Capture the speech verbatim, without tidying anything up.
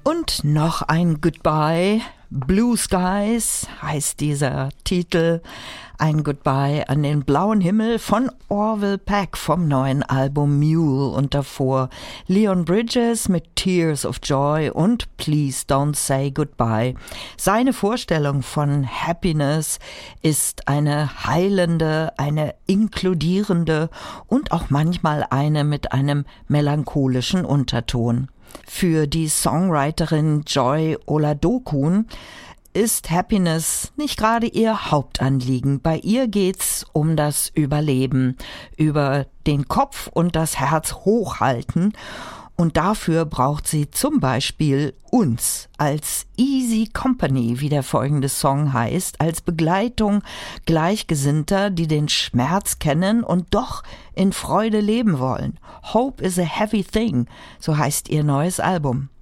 Und noch ein Goodbye. Blue Skies heißt dieser Titel. Ein Goodbye an den blauen Himmel von Orville Peck vom neuen Album Mule. Und davor Leon Bridges mit Tears of Joy und Please Don't Say Goodbye. Seine Vorstellung von Happiness ist eine heilende, eine inkludierende und auch manchmal eine mit einem melancholischen Unterton. Für die Songwriterin Joy Oladokun ist Happiness nicht gerade ihr Hauptanliegen. Bei ihr geht's um das Überleben, über den Kopf und das Herz hochhalten. Und dafür braucht sie zum Beispiel uns als Easy Company, wie der folgende Song heißt, als Begleitung Gleichgesinnter, die den Schmerz kennen und doch in Freude leben wollen. Hope is a heavy thing, so heißt ihr neues Album.